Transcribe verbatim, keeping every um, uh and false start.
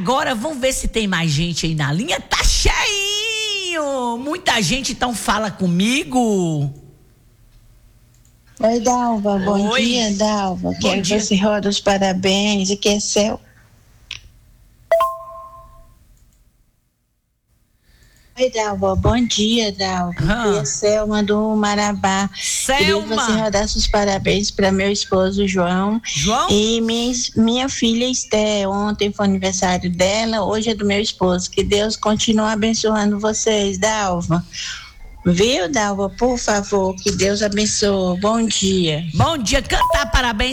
agora vamos ver se tem mais gente aí na linha. Tá cheinho! Muita gente, então fala comigo. Oi, Dalva, bom Oi. dia, Dalva. Bom Quero dia. você roda os parabéns e que é céu. Oi, Dalva, bom dia, Dalva. Hum. Que é Selma do Marabá. Queria que Selma. você rodasse os parabéns para meu esposo João. João? E minha, minha filha Esté. Ontem foi aniversário dela, hoje é do meu esposo. Que Deus continue abençoando vocês, Dalva. Viu, Dalva? Por favor, que Deus abençoe. Bom dia. Bom dia, cantar parabéns.